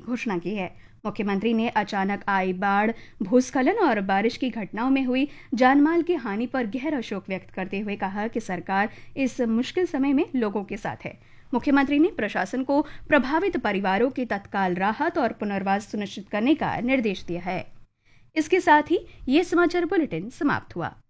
घोषणा की है। मुख्यमंत्री ने अचानक आई बाढ़, भूस्खलन और बारिश की घटनाओं में हुई जानमाल की हानि पर गहरा शोक व्यक्त करते हुए कहा कि सरकार इस मुश्किल समय में लोगों के साथ है। मुख्यमंत्री ने प्रशासन को प्रभावित परिवारों की तत्काल राहत और पुनर्वास सुनिश्चित करने का निर्देश दिया है। इसके साथ ही ये समाचार बुलेटिन समाप्त हुआ।